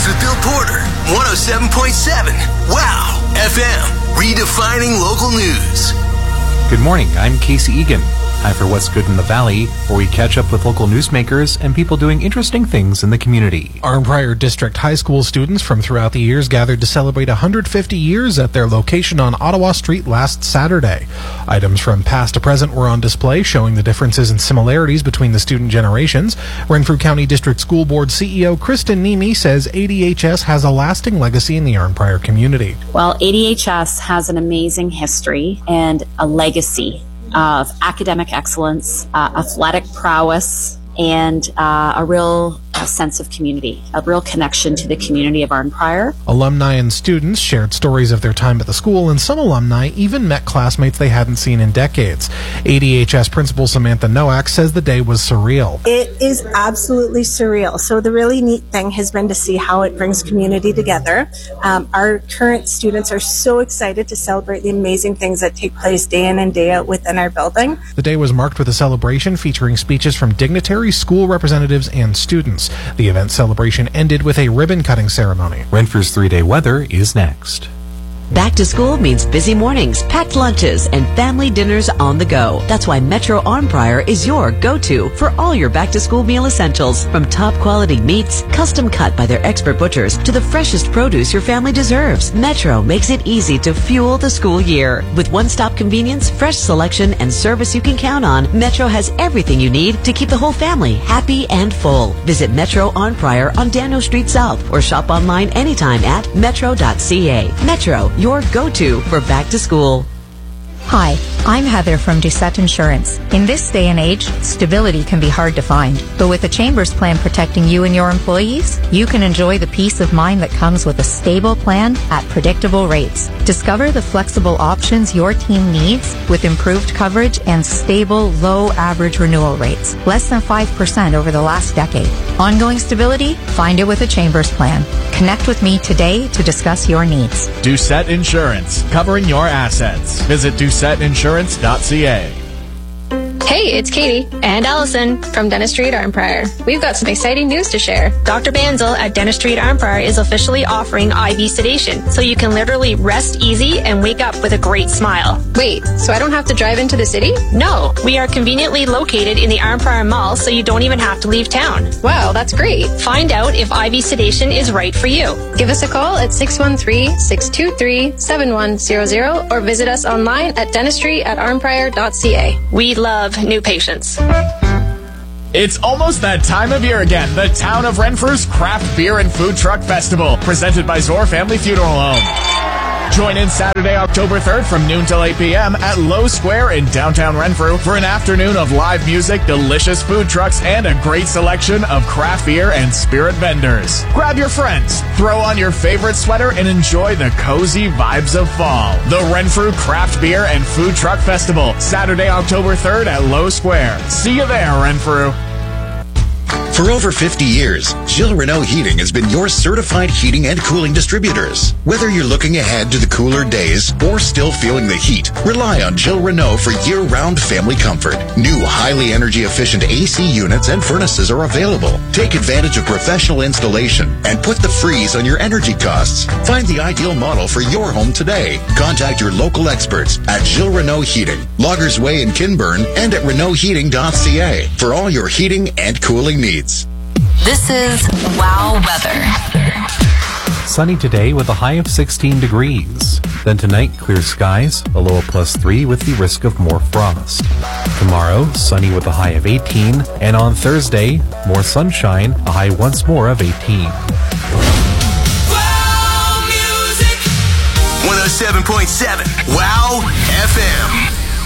News with Bill Porter. 107.7. Wow FM. Redefining local news. Good morning, I'm Casey Egan. Time for What's Good in the Valley, where we catch up with local newsmakers and people doing interesting things in the community. Arnprior District High School students from throughout the years gathered to celebrate 150 years at their location on Ottawa Street last Saturday. Items from past to present were on display, showing the differences and similarities between the student generations. Renfrew County District School Board CEO Kristen Nemi says ADHS has a lasting legacy in the Arnprior community. Well, ADHS has an amazing history and a legacy of academic excellence, athletic prowess, and a real sense of community, a real connection to the community of Arnprior. Alumni and students shared stories of their time at the school, and some alumni even met classmates they hadn't seen in decades. ADHS Principal Samantha Nowak says the day was surreal. It is absolutely surreal. So the really neat thing has been to see how it brings community together. Our current students are so excited to celebrate the amazing things that take place day in and day out within our building. The day was marked with a celebration featuring speeches from dignitaries, school representatives, and students. The event celebration ended with a ribbon-cutting ceremony. Renfrew's 3-day weather is next. Back to school means busy mornings, packed lunches, and family dinners on the go. That's why Metro Arnprior is your go-to for all your back-to-school meal essentials. From top-quality meats, custom cut by their expert butchers, to the freshest produce your family deserves. Metro makes it easy to fuel the school year. With one-stop convenience, fresh selection, and service you can count on, Metro has everything you need to keep the whole family happy and full. Visit Metro Arnprior on Daniel Street South or shop online anytime at metro.ca. Metro, your go-to for back to school. Hi, I'm Heather from Doucette Insurance. In this day and age, stability can be hard to find. But with a Chambers plan protecting you and your employees, you can enjoy the peace of mind that comes with a stable plan at predictable rates. Discover the flexible options your team needs with improved coverage and stable, low average renewal rates. Less than 5% over the last decade. Ongoing stability? Find it with a Chambers plan. Connect with me today to discuss your needs. Doucette Insurance, covering your assets. Visit DoucetteInsurance.ca. Hey, it's Katie and Allison from Dentistry at Arnprior. We've got some exciting news to share. Dr. Banzel at Dentistry at Arnprior is officially offering IV sedation, so you can literally rest easy and wake up with a great smile. Wait, so I don't have to drive into the city? No, we are conveniently located in the Arnprior Mall, so you don't even have to leave town. Wow, that's great. Find out if IV sedation is right for you. Give us a call at 613-623-7100 or visit us online at dentistry@arnprior.ca. We love new patients. It's almost that time of year again. The Town of Renfrew's Craft Beer and Food Truck Festival, presented by Zor Family Funeral Home. Join in Saturday, October 3rd from noon till 8 p.m. at Lowe Square in downtown Renfrew for an afternoon of live music, delicious food trucks, and a great selection of craft beer and spirit vendors. Grab your friends, throw on your favorite sweater, and enjoy the cozy vibes of fall. The Renfrew Craft Beer and Food Truck Festival, Saturday, October 3rd at Lowe Square. See you there, Renfrew. For over 50 years, Gilles Renault Heating has been your certified heating and cooling distributors. Whether you're looking ahead to the cooler days or still feeling the heat, rely on Gilles Renault for year-round family comfort. New highly energy-efficient AC units and furnaces are available. Take advantage of professional installation and put the freeze on your energy costs. Find the ideal model for your home today. Contact your local experts at Gilles Renault Heating, Loggers Way in Kinburn, and at RenaultHeating.ca for all your heating and cooling needs. This is Wow Weather. Sunny today with a high of 16 degrees. Then tonight, clear skies, a low of +3 with the risk of more frost. Tomorrow, sunny with a high of 18. And on Thursday, more sunshine, a high once more of 18. Wow Music 107.7 Wow FM.